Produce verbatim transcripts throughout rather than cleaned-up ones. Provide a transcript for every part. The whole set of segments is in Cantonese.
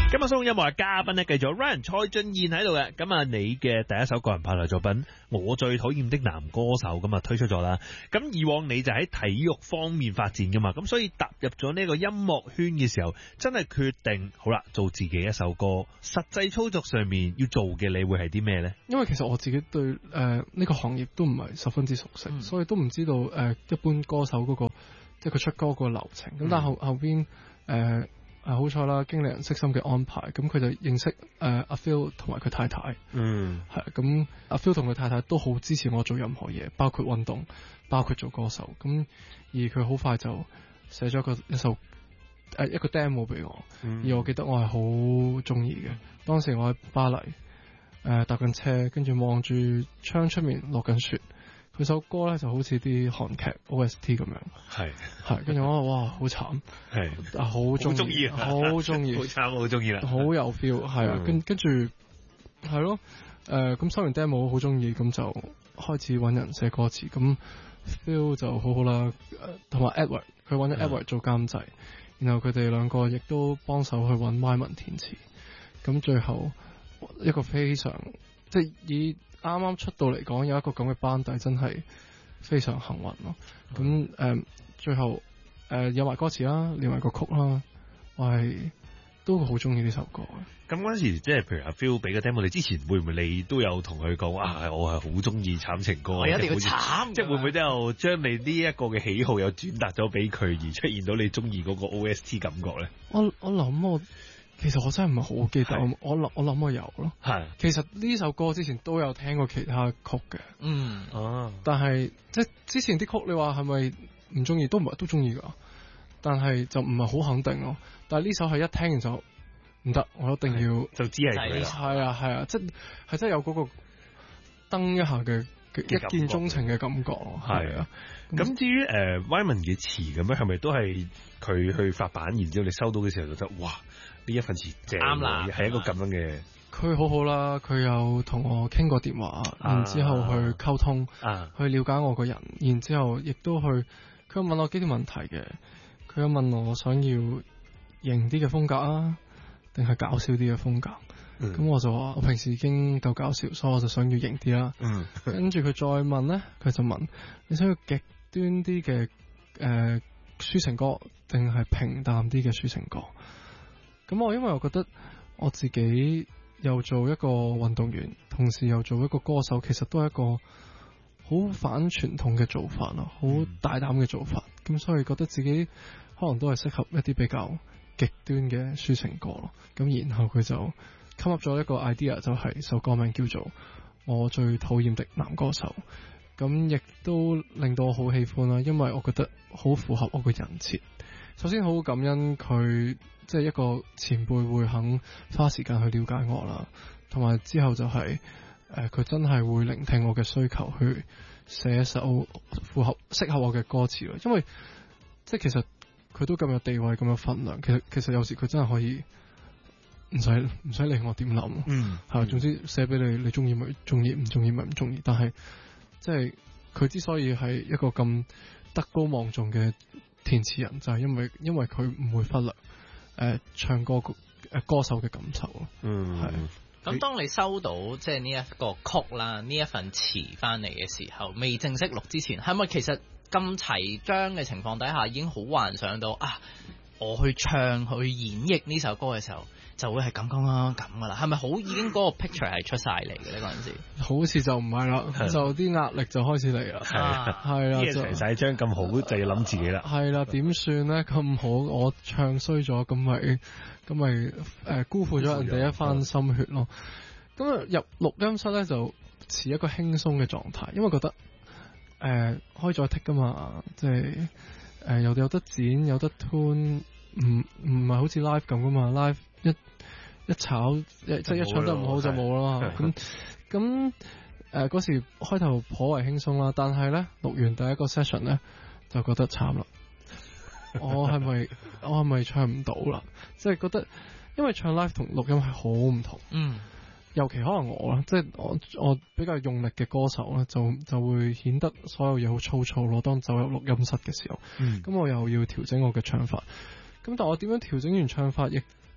今日鬆音樂嘅嘉賓咧，繼續 Ryan 蔡俊彥喺度嘅。咁啊，你嘅第一首個人派台作品《我最討厭的男歌手》咁啊推出咗啦。咁以往你就喺體育方面發展噶嘛，咁所以踏入咗呢個音樂圈嘅時候，真係決定好啦，做自己一首歌。實際操作上面要做嘅，你會係啲咩呢？ 因為其實我自己對誒呢、呃這個行業都唔係十分之熟悉，嗯、所以都唔知道誒、呃、一般歌手嗰、那個即係佢出歌個流程。咁、嗯、但係後後邊誒。呃誒，好彩啦，經理人悉心嘅安排，咁佢就認識誒阿 Phil 同埋佢太太，嗯，係咁阿 Phil 同佢太太都好支持我做任何嘢，包括運動，包括做歌手，咁而佢好快就寫咗個一首誒、呃、一個 demo 俾我，嗯、而我記得我係好中意嘅，當時我喺巴黎誒搭緊車，跟住望住窗出面落緊雪。佢首歌咧就好似啲韓劇 O S T 咁樣，係係，跟住我話哇好慘，係啊好中意，好中意，好慘好中意啦，好有 feel， 係啊，跟跟住係咯，誒咁收完 demo 好中意，咁就開始揾人寫歌詞，咁 feel 就好好啦，同埋 Edward 佢揾咗 Edward 做監製，然後佢哋兩個亦都幫手去揾 Wyman 填詞，咁最後一個非常即係以。啱啱出道嚟講，有一個咁嘅班底，真係非常幸運咯。咁誒、嗯，最後誒、呃、有埋歌詞啦，連埋個曲啦，我係都好中意呢首歌。 咁嗰陣時，即係譬如阿 Phil 俾個 demo，你之前會唔會你都有同佢講啊？我係好中意慘情歌， 我一定要慘， 即係會唔會都有將你呢一個嘅喜好有轉達咗俾佢，而出現到你中意嗰個 O S T 感覺咧？ 我我諗我。其實我真係唔係好記得，是我諗我諗我有咯。係，其實呢首歌之前都有聽過其他曲嘅。嗯，哦，但係即係之前啲曲，你話係咪唔中意？都唔係都中意噶，但係就唔係好肯定咯。但係呢首係一聽完就唔得，我一定要就知係佢啦。 係啊係啊，即係係真係有嗰個登一下嘅一見鍾情嘅感覺。係啊， 咁、嗯、至於誒 Wyman 嘅詞咁樣，係咪都係佢去發版，然之後你收到嘅時候就覺得哇！呢一份詞正啱啦，係一個咁樣嘅。 佢好好啦，佢有同我傾過電話，啊、然之後去溝通，啊、去了解我個人，然之後亦都去，佢問我幾條問題嘅。佢有問我想要型啲嘅風格啊，定係搞笑啲嘅風格？咁、嗯、我就話我平時已經夠搞笑，所以我就想要型啲啦。嗯、跟住佢再問咧，佢就問你想要極端啲嘅誒抒情歌，定係平淡啲嘅抒情歌？咁我因為我覺得我自己又做一個運動員，同時又做一個歌手，其實都係一個好反傳統嘅做法咯，好大膽嘅做法。咁、嗯、所以覺得自己可能都係適合一啲比較極端嘅抒情歌咯。咁然後佢就 come up 咗一個 idea， 就係首歌名叫做《我最討厭的男歌手》。咁亦都令到我好喜歡啦，因為我覺得好符合我個人設。首先好感恩佢，即係一個前輩會肯花時間去了解我啦，同埋之後就係誒佢真係會聆聽我嘅需求，去寫一首符合適合我嘅歌詞咯。因為即係其實佢都咁有地位，咁有分量。其實其實有時佢真係可以唔使唔使理我點諗，嗯，係總之寫俾你，你中意咪中意，唔中意咪唔中意。但係即係佢之所以係一個咁德高望重嘅填詞人，就係、是、因為因為佢唔會忽略誒、呃、唱歌誒歌手嘅感受咯。嗯，係。 咁當你收到即係呢一個曲啦，呢一份詞翻嚟嘅時候，未正式錄之前，係咪其實咁齊張嘅情況底下，已經好幻想到啊？我去唱去演繹呢首歌嘅時候，就會係咁咁啊咁噶啦，係咪好已經嗰個 picture 係出晒嚟嘅咧？嗰陣時好似就唔係啦，就啲壓力就開始嚟啦，係啦， 就齊晒張咁好就要諗自己啦， 係啦，點算咧？咁好我唱衰咗，咁咪咁咪誒辜負咗人哋一番心血咯。咁啊入錄音室咧就持一個輕鬆嘅狀態，因為覺得誒、呃、可以再剔噶嘛，即係誒有有得剪有得 tune，唔唔係好似 live 咁噶嘛 ，live 一一炒一即係一唱得唔好就冇啦。咁咁誒嗰時開頭頗為輕鬆啦，但係咧錄完第一個 session 咧就覺得慘啦。我係咪我係咪唱唔到啦？即係覺得因為唱 live 同錄音係好唔同。嗯。尤其可能我啦，即係我我比較用力嘅歌手咧，就就會顯得所有嘢好粗糙咯。當走入錄音室嘅時候，咁、嗯、我又要調整我嘅唱法。咁但我點樣調整完唱法，亦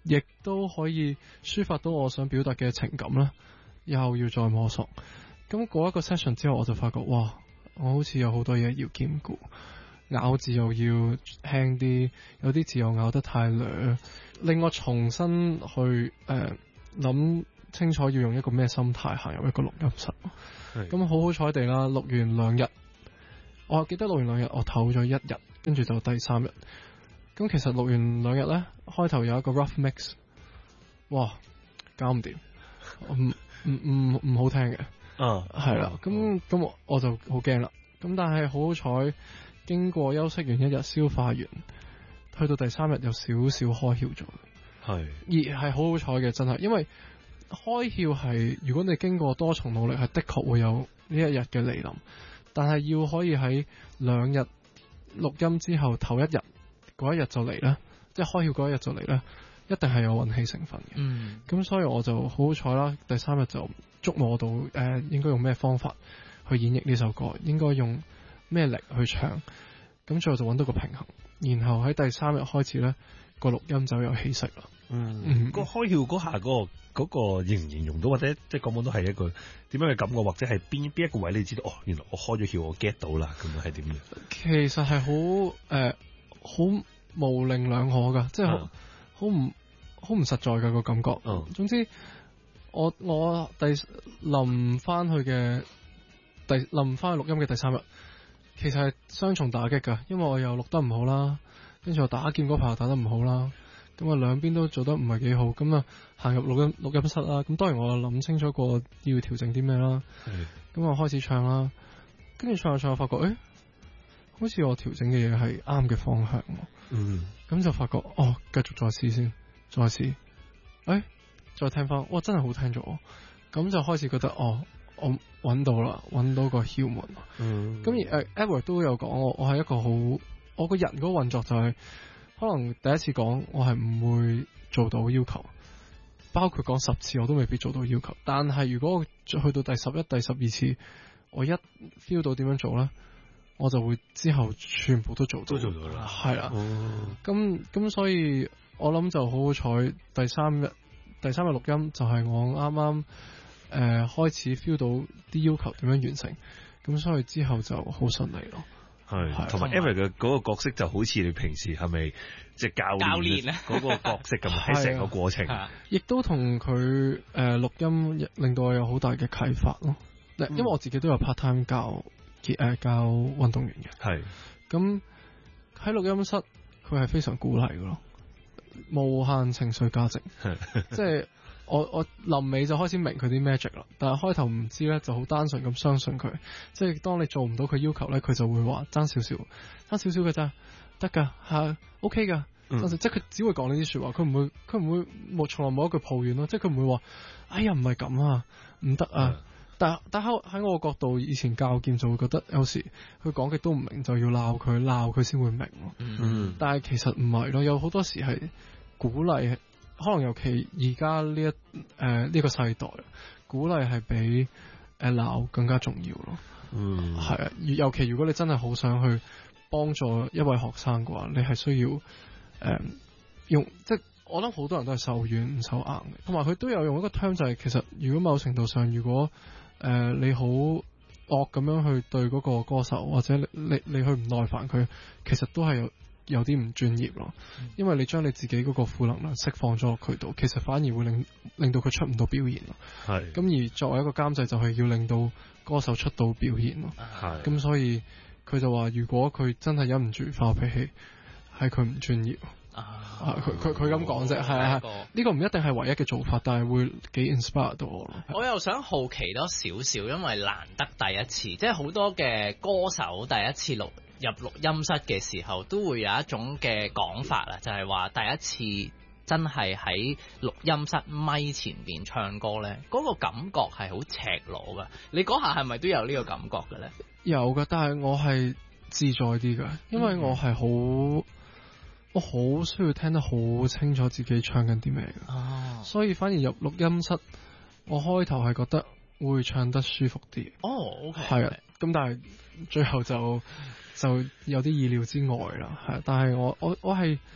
亦都可以抒發到我想表達嘅情感啦，又要再摸索。咁嗰一個 session 之後，我就發覺哇，我好似有好多嘢要兼顧，咬字又要輕啲，有啲字又咬得太略，令我重新去誒諗、呃、清楚要用一個咩心態行入一個錄音室。咁好好彩地啦，錄完兩日，我記得錄完兩日，我唞咗一日，跟住就第三日。咁其實錄完兩日咧，開頭有一個 rough mix， 哇，搞唔掂，唔唔唔唔好聽嘅。啊，係啦，咁咁我我就好驚啦。咁但係好好彩，經過休息完一日，消化完，去到第三日有少少開竅咗。係，而係好好彩嘅，真係，因為開竅係如果你經過多重努力，係的確會有呢一日嘅嚟臨。但係要可以喺兩日錄音之後頭一日嗰一日就嚟咧，即係開竅嗰一日就嚟咧，一定係有運氣成分嘅。嗯，咁所以我就好好彩啦，第三日就捉摸到誒、呃，應該用咩方法去演繹呢首歌，應該用咩力去唱，咁最後就揾到個平衡，然後喺第三日開始咧，個錄音就有起色啦。嗯，嗯個開竅嗰下嗰、嗰個、嗰個形唔形容到，或者即係講講都係一個點樣嘅感覺，或者係邊邊一個位你知道哦，原來我開咗竅，我 get 到啦，咁樣係點樣？ 其實係好誒，好模棱兩可噶，即係好好唔好唔實在噶個感覺。嗯，總之。我我第臨翻去嘅第臨翻去錄音嘅第三日，其實係雙重打擊噶，因為我又錄得唔好啦，跟住我打劍嗰排又打得唔好啦，咁啊兩邊都做得唔係幾好，咁啊行入錄音錄音室啦，咁當然我諗清楚過要調整啲咩啦，咁我開始唱啦，跟住唱下唱下發覺，誒、欸，好似我調整嘅嘢係啱嘅方向，嗯，咁就發覺，哦，繼續再試先，再試，誒、欸。再聽翻，哇，真係好聽咗，咁就開始覺得哦，我揾到啦，揾到個竅門。嗯，咁而誒、uh, Edward 都有講我，我係一個好，我個人嗰個運作就係、是，可能第一次講我係唔會做到要求，包括講十次我都未必做到要求。但係如果我去到第十一、第十二次，我一 feel 到點樣做咧，我就會之後全部都做到，都做到啦，係啦。咁咁、哦、所以我諗就好好彩，第三日。第三日錄音就係我啱啱誒開始 feel 到啲要求點樣完成，咁所以之後就好順利咯。係， 同埋 Eric 嘅嗰個角色就好似你平時係咪即係教練嗰個角色咁喺成個過程， 亦都同佢誒錄音令到我有好大嘅啟發咯。嗯、因為我自己都有 part time 教誒、呃、教運動員嘅，係咁喺錄音室佢係非常鼓勵嘅咯。無限情緒價值，即係我我臨尾就開始明佢啲 magic 啦，但係開頭唔知咧，就好單純咁相信佢。即係當你做唔到佢要求咧，佢就會話爭少少，爭少少嘅咋，得噶吓 OK 噶，嗯、即係佢只會講呢啲說話，佢唔會佢唔會冇從來冇一句抱怨咯，即係佢唔會話哎呀唔係咁啊，唔得啊。嗯、但但喺喺我個角度，以前教劍就會覺得有時佢講嘅都唔明，就要鬧佢，鬧佢先會明咯。嗯，但係其實唔係咯，有好多時係鼓勵，可能尤其而家呢一誒呢、呃這個世代，鼓勵係比誒鬧更加重要咯。嗯，係啊，尤其如果你真係好想去幫助一位學生嘅話，你係需要誒、呃、用即係。我諗好多人都係受軟唔受硬嘅，同埋佢都有用一個 term 就係、是、其實如果某程度上，如果誒、呃、你好惡咁樣去對嗰個歌手，或者你你，你去唔耐煩佢，其實都係有有啲唔專業咯。嗯、因為你將你自己嗰個負能量釋放咗落佢度，其實反而會令令到佢出唔到表現咯。係咁是而作為一個監製，就係要令到歌手出到表現咯。係咁是所以佢就話，如果佢真係忍唔住發脾氣，係佢唔專業。啊！佢佢佢咁講啫，係啊，呢個唔一定係唯一嘅做法，但係會幾 inspire 到我咯。 我又想好奇多少少，因為難得第一次，即係好多嘅歌手第一次錄入錄音室嘅時候，都會有一種嘅講法啦，就係話第一次真係喺錄音室咪前邊唱歌咧，嗰個感覺係好赤裸噶。你嗰下係咪都有呢個感覺嘅咧？ 有噶，但係我係自在啲噶，因為我係好。嗯我好需要聽得好清楚自己唱緊啲咩嘅，哦、所以反而入錄音室，我開頭係覺得會唱得舒服啲。 哦，OK， 係啊，咁但係最後就就有啲意料之外啦，係。但係我我我係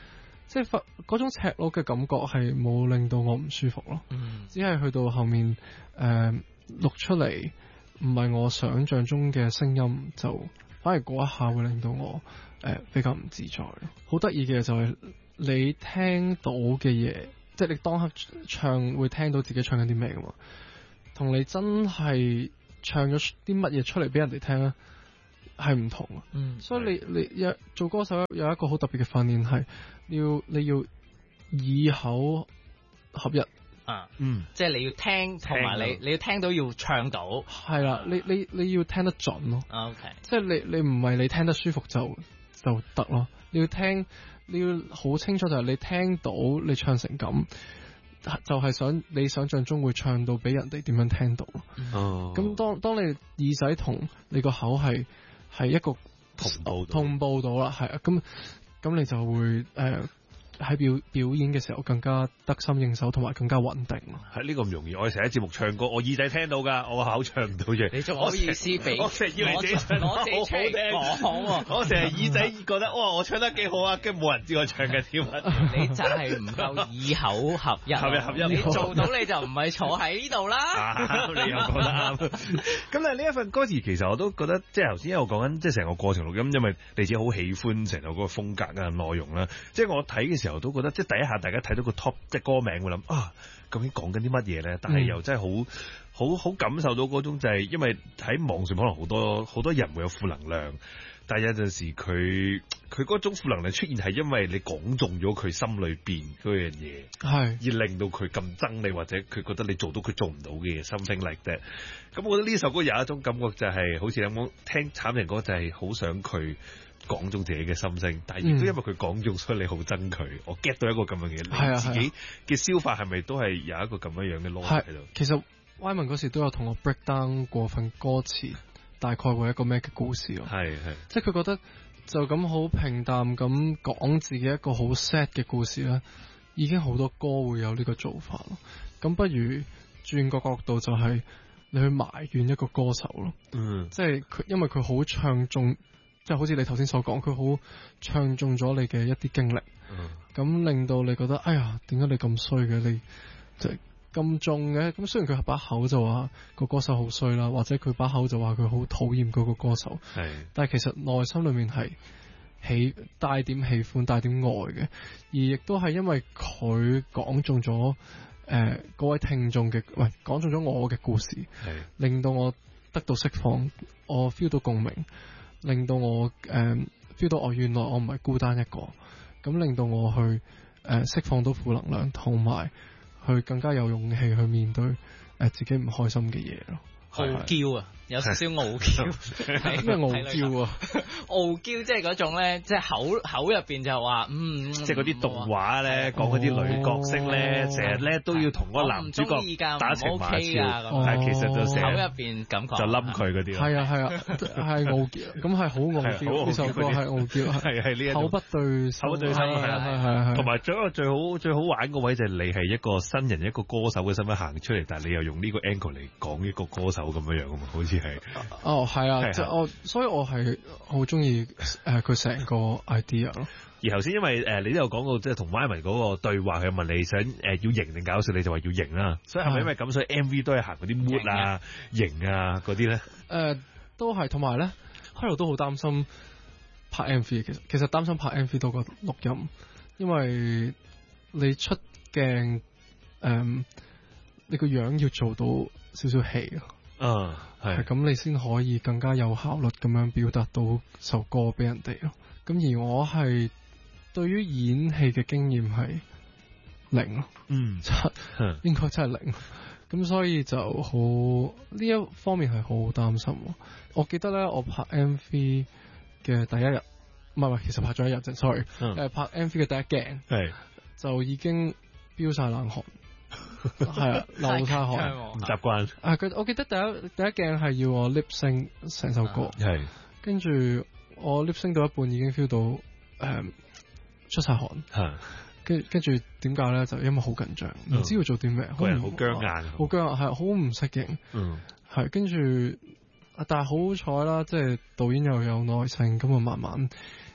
即係嗰種赤裸嘅感覺係冇令到我唔舒服咯。 嗯、 只係去到後面誒錄、呃、出嚟唔係我想象中嘅聲音，就反而嗰一下會令到我誒、呃、比較唔自在。好得意嘅就係你聽到嘅嘢，即係你當刻唱會聽到自己唱緊啲咩噶嘛，同你真係唱咗啲乜嘢出嚟俾人哋聽咧，係唔同啊。 嗯， 所以你你有做歌手有一個好特別嘅訓練係，要你要耳口合一啊， 嗯， 即係你要聽，同埋你你要聽到要唱到， 係啦，你你你要聽得準咯。 OK， 即係你你唔係你聽得舒服就就得咯，你要聽，你要好清楚就係你聽到你唱成咁，就係想你想象中會唱到俾人哋點樣聽到。 哦， 咁當當你耳仔同你個口係係一個同步同步到啦，係啊，咁咁你就會誒。呃喺表表演嘅時候更加得心應手，同埋更加穩定咯。 係呢個唔容易，我哋成日喺節目唱歌，我耳仔聽到噶，我個口唱唔到啫。 你仲好意思俾我成日要你自己唱得好好聽，我成日耳仔覺得哇，我唱得幾好啊，跟住冇人知我唱嘅點。 你就係唔夠耳口合一， 合一合一。 你做到你就唔係坐喺呢度啦。 你又講得啱。咁但係呢一份歌詞，其實我都覺得，即係頭先一路講緊，即係成個過程錄音，因為你自己好喜歡成個嗰個風格啊內容啦。即係我睇嘅時候都覺得，即係第一下大家睇到個 top 即係歌名會諗啊，究竟講緊啲乜嘢咧？但係又真係好好好感受到嗰種就係、是，因為喺網上可能好多好多人會有負能量，但係有陣時佢佢嗰種負能量出現係因為你講中咗佢心裏邊嗰樣嘢，係是而令到佢咁憎你，或者佢覺得你做到佢做唔到嘅嘢，something like that。咁我覺得呢首歌有一種感覺就係、是、好似咁講聽慘情歌，就係好想佢講中自己嘅心聲，但係亦都因為佢講中，所以你好憎佢。我 get 到一個咁樣嘅嘢， 係啊， 自己嘅消化係咪都係有一個咁樣樣嘅邏輯喺度？ 其實 Wyman 嗰時都有同我 break down 過份歌詞，大概會一個咩嘅故事咯。係係，即係佢覺得就咁好平淡咁講自己一個好 sad 嘅故事咧，已經好多歌會有呢個做法咯。咁不如轉個角度，就係你去埋怨一個歌手咯。嗯，即係佢因為佢好唱中。即係好似你頭先所講，佢好唱中咗你嘅一啲經歷，咁、嗯、令到你覺得，哎呀，點解你咁衰嘅？你就咁中嘅？咁雖然佢把口就話個歌手好衰啦，或者佢把口就話佢好討厭嗰個歌手，係，但係其實內心裏面係喜帶點喜歡、帶點愛嘅，而亦都係因為佢講中咗誒嗰位聽眾嘅，喂，講中咗我嘅故事，係，令到我得到釋放，我 feel 到共鳴。令到我誒 feel 到我原來我唔係孤單一個，咁令到我去誒釋放到負能量，同埋去更加有勇氣去面對誒自己唔開心嘅嘢咯。 傲嬌啊，有少少傲嬌， 咩傲嬌啊？ 傲嬌即係嗰種咧，即係口口入邊就話嗯， 即係嗰啲動畫咧，講嗰啲女角色咧，成日咧都要同嗰個男主角打情罵俏，但係其實就成口入邊感覺就冧佢嗰啲。 係啊係啊，係傲嬌，咁係好傲嬌。呢首歌係傲嬌，係係呢一口不對口不對心，係係係。同埋仲有一個最好最好玩個位就係你係一個新人，一個歌手嘅身份行出嚟，但係你又用呢個 angle 嚟講一個歌手。咁樣樣啊嘛，好似係哦，係啊，即係我，所以我係好中意誒佢成個 idea 咯。 而頭先因為誒、呃、你都有講到，即係同 Wyman 嗰個對話，佢問你想誒、呃、要型定搞笑，你就話要型啦。所以係咪因為咁，所以 M V 都係行嗰啲 mood 啊、型啊嗰啲咧？誒、 呃，都係，同埋咧，開頭都好擔心拍 M V。其實其實擔心拍 M V 多過錄音，因為你出鏡誒、呃，你個樣要做到少少戲啊，係咁你先可以更加有效率咁樣表達到首歌俾人哋咯。咁而我係對於演戲嘅經驗係零咯，嗯，應該真係零。咁所以就好呢一方面係好擔心。我記得咧，我拍 M V 嘅第一日，唔係唔係，其實拍咗一日啫，sorry。誒、嗯，拍 M V 嘅第一鏡係就已經飆晒冷汗。係啊，流晒汗， 唔習慣。 啊，佢我記得第一第一鏡係要我 lip sync 成首歌，係、啊，跟住我 lip sync 到一半已經 feel 到誒、嗯、出晒汗，係，跟跟住點解咧？就因為好緊張，唔知要做啲咩， 個人好僵硬， 好僵硬，係好唔適應，嗯，係，跟住但係好彩啦，即係導演又有耐性，咁啊慢慢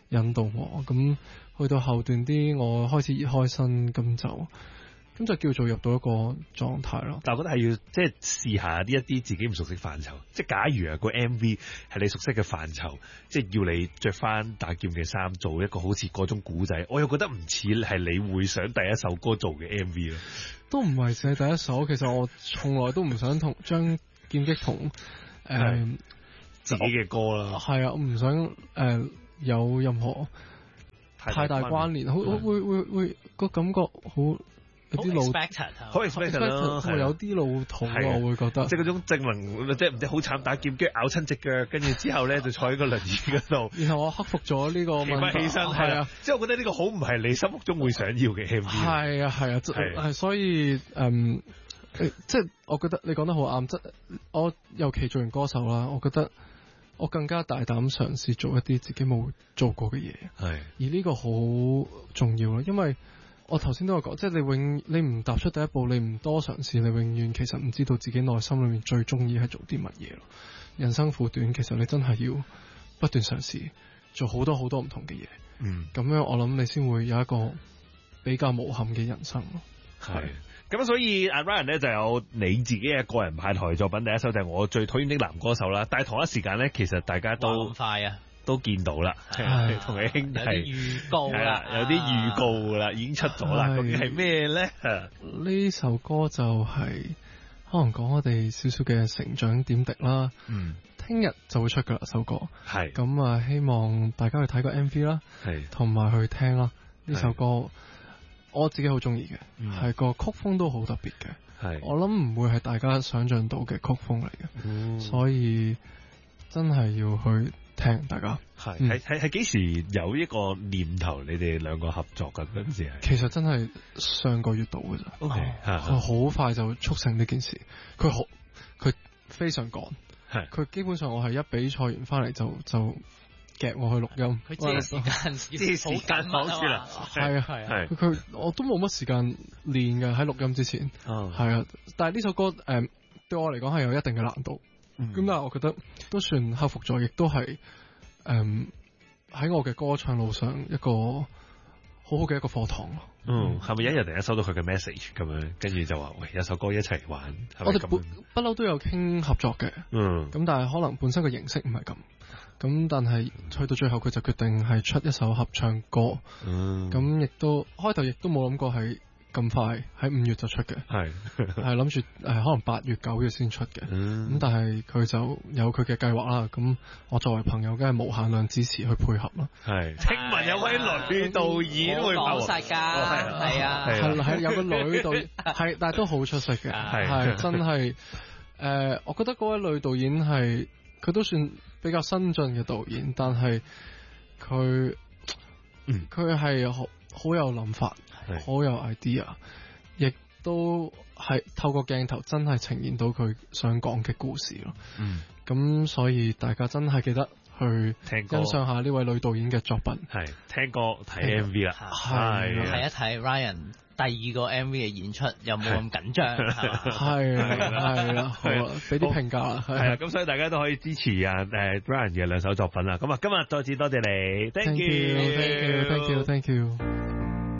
引導我。咁去到後段啲，我開始熱開身，咁就咁就叫做入到一個狀態咯。 但係我覺得係要即係試下呢一啲自己唔熟悉範疇，即係假如啊個 M V 係你熟悉嘅範疇，即係要你着翻打劍嘅衫，做一個好似嗰種古仔，我又覺得唔似係你會想第一首歌做嘅 M V 咯。 都唔係淨係第一首，其實我從來都唔想同將劍擊同誒自己嘅歌啦。 係啊，我唔想誒、呃、有任何太大關聯，好會會會個感覺好。有啲老， 好 expected 咯， 係有啲老土啊，我會覺得， 即係嗰種正能，即係唔知好慘打劍，跟住咬親隻腳，跟住之後咧就坐喺個輪椅嗰度， 然後我克服咗呢個問題， 起身係啊，即係我覺得呢個好唔係你心目中會想要嘅 M V， 係啊係啊，係所以誒，即係我覺得你講得好啱，即係我尤其做完歌手啦，我覺得我更加大膽嘗試做一啲自己冇做過嘅嘢，係，而呢個好重要咯，因為。我頭先都有講，即係你永你唔踏出第一步，你唔多嘗試，你永遠其實唔知道自己內心裏面最中意係做啲乜嘢咯。人生苦短，其實你真係要不斷嘗試，做好多好多唔同嘅嘢。嗯，咁樣我諗你先會有一個比較無憾嘅人生咯。 係，咁所以阿 Ryan 咧就有你自己嘅個人派台作品，第一首就係我最討厭的男歌手啦。但係同一時間咧，其實大家都快啊！ 都見到啦，同你兄弟有啲預告啦， 有啲預告啦，已經出咗啦。究竟係咩咧？ 呢首歌就係、是、可能講我哋少少嘅成長點滴啦。嗯，聽日就會出噶啦首歌。係咁啊，希望大家去睇個 M V 啦，係同埋去聽啦。呢首歌我自己好中意嘅，係、嗯、個曲風都好特別嘅。係我諗唔會係大家想象到嘅曲風嚟嘅、嗯，所以真係要去。聽大家係係係係幾時有一個念頭？你哋兩個合作嘅嗰陣時係其實真係上個月度嘅咋。OK， 佢好快就促成呢件事。佢好佢非常趕，係佢基本上我係一比賽完翻嚟就就夾我去錄音。 佢借時間，借時間好似啦。 係啊係啊，佢我都冇乜時間練嘅喺錄音之前。哦，係啊，但係呢首歌誒、呃、對我嚟講係有一定嘅難度。咁、嗯、但係我覺得都算克服咗，亦都係誒喺我嘅歌唱路上一個好好嘅一個課堂咯。嗯， 係咪一日突然間收到佢嘅 message 咁樣，跟住就話喂有首歌一齊玩？ 我哋不不嬲都有傾合作嘅。嗯，咁但係可能本身嘅形式唔係咁，咁但係去到最後佢就決定係出一首合唱歌。嗯，咁亦都開頭亦都冇諗過係咁快喺五月就出嘅，係係諗住誒可能八月九月先出嘅，咁、嗯、但係佢就有佢嘅計劃啦。咁我作為朋友，梗係無限量支持去配合啦。係，聽聞有位女導演會講晒㗎，係啊， 係係有個女導演，係但係都好出色嘅，係真係誒、呃，我覺得嗰位女導演係佢都算比較新進嘅導演，但係佢佢係好好有諗法。好有 idea， 亦都係透過鏡頭真係呈現到佢想講嘅故事咯。嗯，咁所以大家真係記得去欣賞下呢位女導演嘅作品。係聽歌睇 M V 啦，係睇一睇 Ryan 第二個 M V 嘅演出有冇咁緊張？ 係係啦，好啦，俾啲評價啦。 係啊，咁所以大家都可以支持啊誒 Ryan 嘅兩首作品啦。咁啊，今日再次多謝你 ，Thank you，Thank you，Thank you，Thank you。